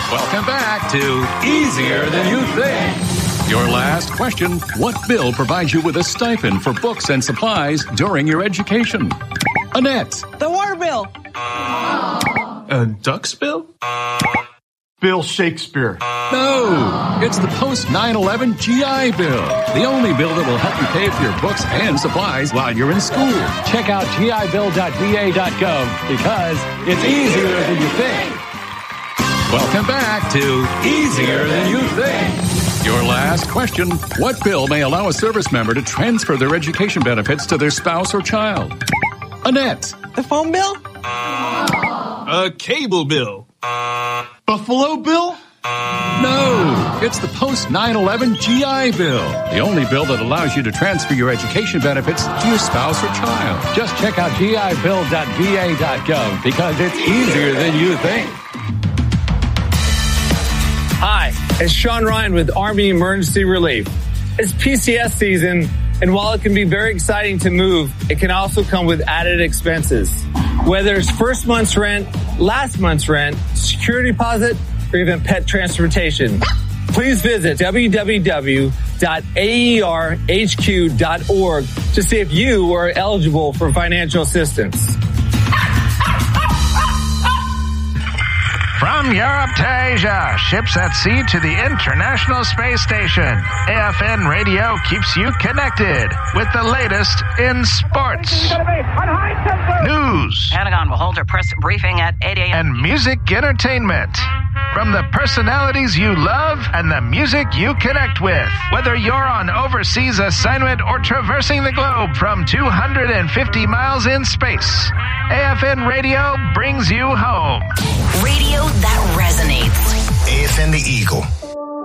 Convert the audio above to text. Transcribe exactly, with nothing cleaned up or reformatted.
Welcome back to Easier Than You Think. Your last question, what bill provides you with a stipend for books and supplies during your education? Annette. The water bill. A duck's bill? Bill Shakespeare. No, it's the post nine eleven G I Bill. The only bill that will help you pay for your books and supplies while you're in school. Check out G I bill dot V A dot gov because it's easier than you think. Welcome back to Easier Than You Think. Your last question, what bill may allow a service member to transfer their education benefits to their spouse or child? Annette. The phone bill? A cable bill. Buffalo Bill? No, it's the post nine eleven G I Bill. The only bill that allows you to transfer your education benefits to your spouse or child. Just check out G I bill dot V A dot gov because it's easier than you think. Hi, it's Sean Ryan with Army Emergency Relief. It's P C S season, and while it can be very exciting to move, it can also come with added expenses. Whether it's first month's rent, last month's rent, security deposit, or even pet transportation. Please visit w w w dot a e r h q dot org to see if you are eligible for financial assistance. From Europe to Asia, ships at sea to the International Space Station, A F N Radio keeps you connected with the latest in sports, news, Pentagon will hold a press briefing at eight a.m. and music entertainment. From the personalities you love and the music you connect with. Whether you're on overseas assignment or traversing the globe from two hundred fifty miles in space, A F N Radio brings you home. Radio that resonates. A F N The Eagle.